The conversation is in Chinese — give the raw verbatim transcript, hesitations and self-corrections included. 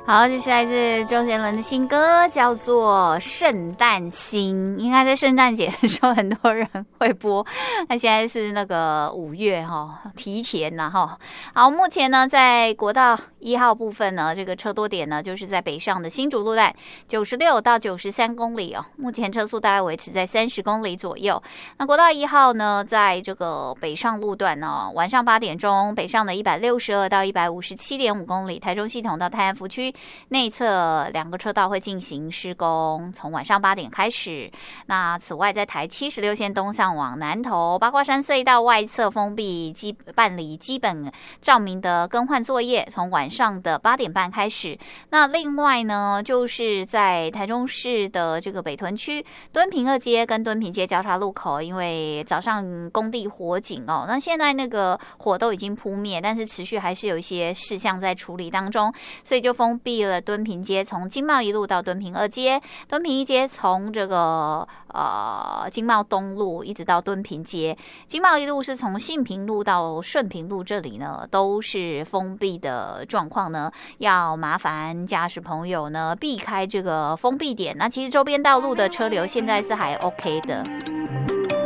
好，这是来自周杰伦的新歌，叫做《圣诞星》。应该在圣诞节的时候，很多人会播。那现在是那个五月哈，提前呐哈。好，目前呢，在国道一号部分呢，这个车多点呢，就是在北上的新竹路段九十六到九十三公里哦，目前车速大概维持在三十公里左右。那国道一号呢，在这个北上路段呢，晚上八点钟，北上的一百六十二到一百五十七点五公里，台中系统到泰安福区内侧两个车道会进行施工，从晚上八点开始。那此外，在台七十六线东向往南投八卦山隧道外侧封闭基办理基本照明的更换作业，从晚上的八点半开始。那另外呢，就是在台中市的这个北屯区敦平二街跟敦平街交叉路口，因为早上工地火警哦，那现在那个火都已经扑灭，但是持续还是有一些事项在处理当中，所以就封闭了敦平街，从经贸一路到敦平二街，敦平一街从这个呃经贸东路一直到敦平街，经贸一路是从信平路到顺平路，这里呢都是封闭的状况呢，要麻烦驾驶朋友呢避开这个封闭点。那其实周边道路的车流现在是还 OK 的。